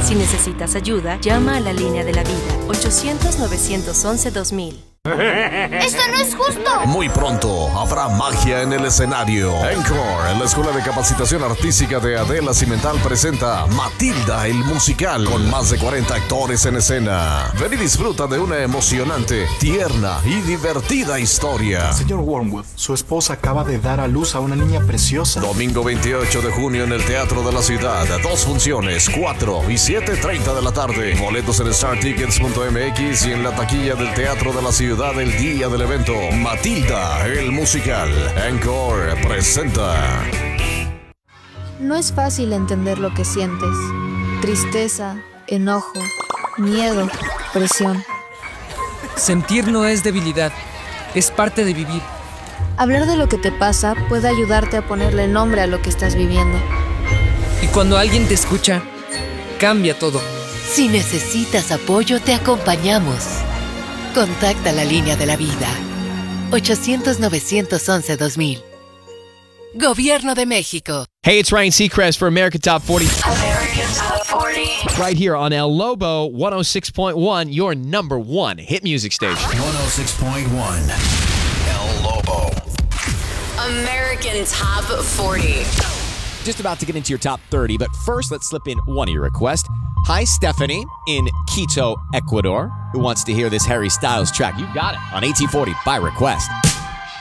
Si necesitas ayuda, llama a la línea de la vida, 800-911-2000. ¡Esto no es justo! Muy pronto habrá magia en el escenario. Encore, en la Escuela de Capacitación Artística de Adela Cimental, presenta Matilda el musical, con más de 40 actores en escena. Ven y disfruta de una emocionante, tierna y divertida historia. Señor Wormwood, su esposa acaba de dar a luz a una niña preciosa. Domingo 28 de junio en el Teatro de la Ciudad. 2 funciones, 4 y 7:30 de la tarde. Boletos en startickets.mx y en la taquilla del Teatro de la Ciudad el día del evento. Matilda el musical. Encore presenta. No es fácil entender lo que sientes. Tristeza, enojo, miedo, presión. Sentir no es debilidad, es parte de vivir. Hablar de lo que te pasa puede ayudarte a ponerle nombre a lo que estás viviendo. Y cuando alguien te escucha, cambia todo. Si necesitas apoyo, te acompañamos. Contacta la línea de la vida. 800-911-2000. Gobierno de México. Hey, it's Ryan Seacrest for American Top 40. American Top 40. Right here on El Lobo 106.1, your number one hit music station. 106.1 El Lobo. American Top 40. Just about to get into your top 30, but first let's slip in one of your requests. Hi, Stephanie in Quito, Ecuador, who wants to hear this Harry Styles track. You got it on 1840 by request.